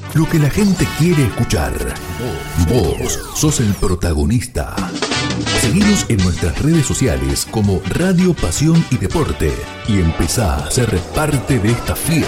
Lo que la gente quiere escuchar. Vos sos el protagonista. Seguinos en nuestras redes sociales como Radio Pasión y Deporte y empezá a ser parte de esta fiesta.